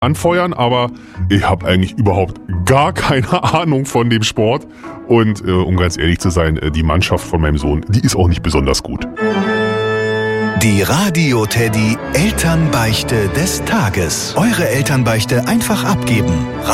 anfeuern, aber ich habe eigentlich überhaupt gar keine Ahnung von dem Sport. Und um ganz ehrlich zu sein, die Mannschaft von meinem Sohn, die ist auch nicht besonders gut. Die Radio Teddy Elternbeichte des Tages. Eure Elternbeichte einfach abgeben.